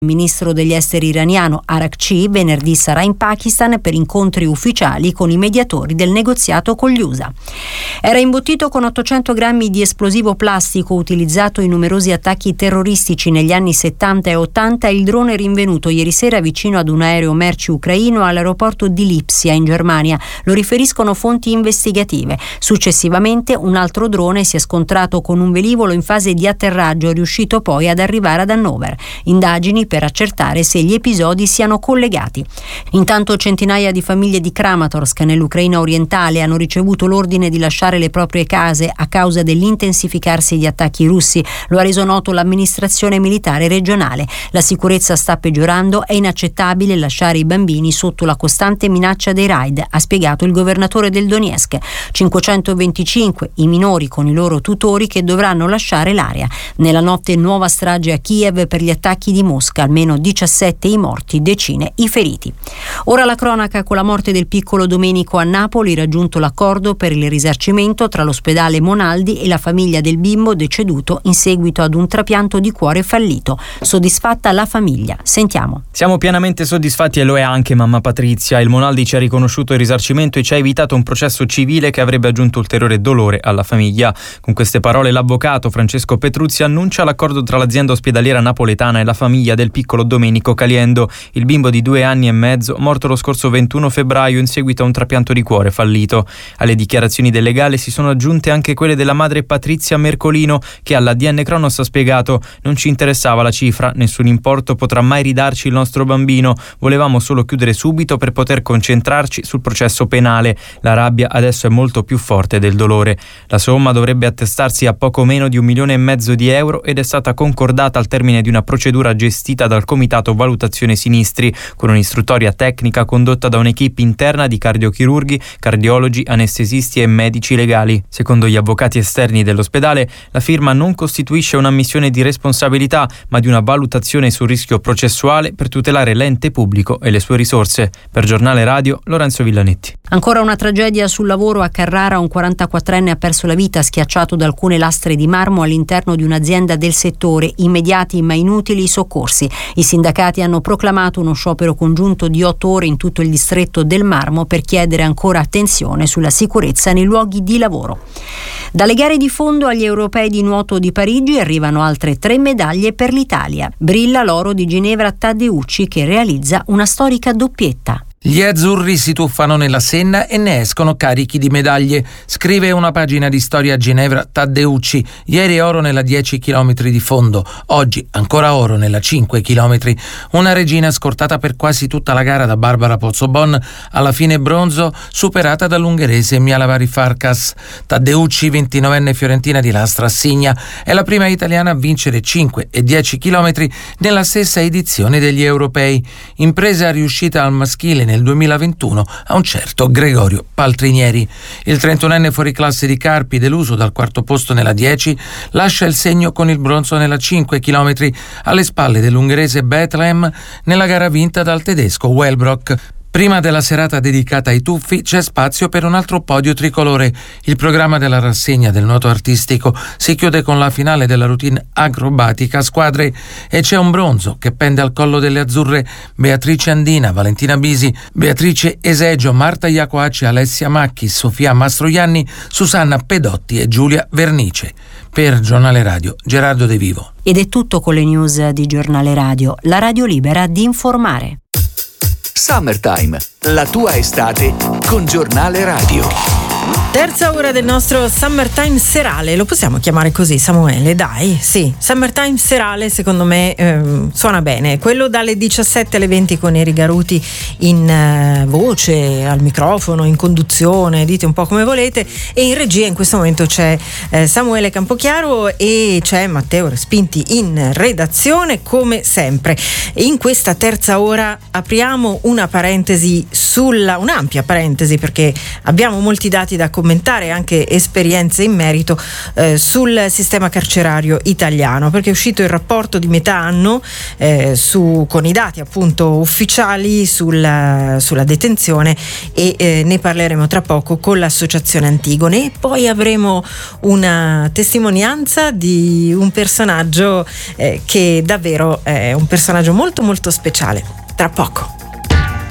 Il ministro degli esteri iraniano Arakci venerdì sarà in Pakistan per incontri ufficiali con i mediatori del negoziato con gli USA. Era imbottito con 800 grammi di esplosivo plastico utilizzato in numerosi attacchi terroristici negli anni 70 e 80 il drone rinvenuto ieri sera vicino ad un aereo merci ucraino all'aeroporto di Lipsia in Germania. Lo riferiscono fonti investigative. Successivamente un altro drone si è scontrato con un velivolo in fase di atterraggio, riuscito poi ad arrivare ad Hannover. Indagini per accertare se gli episodi siano collegati. Intanto centinaia di famiglie di Kramatorsk nell'Ucraina orientale hanno ricevuto l'ordine di lasciare le proprie case a causa dell'intensificarsi di attacchi russi. Lo ha reso noto l'amministrazione militare regionale. La sicurezza sta peggiorando, è inaccettabile lasciare i bambini sotto la costante minaccia dei raid, ha spiegato il governatore del Donetsk. 525 i minori con i loro tutori che dovranno lasciare l'area. Nella notte nuova strage a Kiev per gli attacchi di Mosca, almeno 17 i morti, decine i feriti. Ora la cronaca con la morte del piccolo Domenico a Napoli, raggiunto l'accordo per il risarcimento tra l'ospedale Monaldi e la famiglia del bimbo deceduto in seguito ad un trapianto di cuore fallito. Soddisfatta la famiglia. Sentiamo. Siamo pienamente soddisfatti e lo è anche mamma Patrizia. Il Monaldi ci ha riconosciuto il risarcimento e ci ha evitato un processo civile che avrebbe aggiunto ulteriore dolore alla famiglia. Con queste parole l'avvocato Francesco Petruzzi annuncia l'accordo tra l'azienda ospedaliera napoletana e la famiglia del piccolo Domenico Caliendo, il bimbo di 2 anni e mezzo, morto lo scorso 21 febbraio in seguito a un trapianto di cuore fallito. Alle dichiarazioni del legale si sono aggiunte anche quelle della madre Patrizia Mercolino, che alla DN Cronos ha spiegato: non ci interessava la cifra, nessun importo potrà mai ridarci il nostro bambino, volevamo solo chiudere subito per poter concentrarci sul processo penale. La rabbia adesso è molto più forte del dolore. La somma dovrebbe attestarsi a poco meno di 1,5 milioni di euro ed è stata concordata al termine di una procedura gestita dal Comitato Valutazione Sinistri, con un'istruttoria tecnica condotta da un'equipe interna di cardiochirurghi, cardiologi, anestesisti e medici legali. Secondo gli avvocati esterni dell'ospedale, la firma non costituisce un'ammissione di responsabilità, ma di una valutazione sul rischio processuale per tutelare l'ente pubblico e le sue risorse. Per Giornale Radio, Lorenzo Villanetti. Ancora una tragedia sul lavoro a Carrara. Un 44enne ha perso la vita schiacciato da alcune lastre di marmo all'interno di un'azienda del settore. Immediati ma inutili i soccorsi. I sindacati hanno proclamato uno sciopero congiunto di 8 ore in tutto il distretto del Marmo per chiedere ancora attenzione sulla sicurezza nei luoghi di lavoro. Dalle gare di fondo agli europei di nuoto di Parigi arrivano altre 3 medaglie per l'Italia. Brilla l'oro di Ginevra Taddeucci, che realizza una storica doppietta. Gli azzurri si tuffano nella Senna e ne escono carichi di medaglie. Scrive una pagina di storia a Ginevra Taddeucci. Ieri oro nella 10 km di fondo, oggi ancora oro nella 5 km. Una regina scortata per quasi tutta la gara da Barbara Pozzobon, alla fine bronzo, superata dall'ungherese Mialavari Farkas. Taddeucci, 29enne fiorentina di Lastra Assigna, è la prima italiana a vincere 5 e 10 km nella stessa edizione degli europei. Impresa riuscita al maschile nel 2021 a un certo Gregorio Paltrinieri. Il 31enne fuoriclasse di Carpi, deluso dal quarto posto nella 10, lascia il segno con il bronzo nella 5 km alle spalle dell'ungherese Bethlehem nella gara vinta dal tedesco Wellbrock. Prima della serata dedicata ai tuffi c'è spazio per un altro podio tricolore. Il programma della rassegna del nuoto artistico si chiude con la finale della routine acrobatica a squadre e c'è un bronzo che pende al collo delle azzurre Beatrice Andina, Valentina Bisi, Beatrice Esegio, Marta Iacoacci, Alessia Macchi, Sofia Mastroianni, Susanna Pedotti e Giulia Vernice. Per Giornale Radio, Gerardo De Vivo. Ed è tutto con le news di Giornale Radio, la radio libera di informare. Summertime, la tua estate con Giornale Radio. Terza ora del nostro Summertime serale, lo possiamo chiamare così, Samuele? Dai, sì, Summertime serale secondo me suona bene. Quello dalle 17 alle 20 con Eri Garuti in voce, al microfono, in conduzione, dite un po' come volete, e in regia in questo momento c'è Samuele Campochiaro e c'è Matteo Respinti in redazione come sempre. In questa terza ora apriamo un'ampia parentesi perché abbiamo molti dati da da commentare, anche esperienze in merito sul sistema carcerario italiano, perché è uscito il rapporto di metà anno con i dati appunto ufficiali sulla detenzione, e ne parleremo tra poco con l'associazione Antigone. E poi avremo una testimonianza di un personaggio che davvero è un personaggio molto molto speciale, tra poco.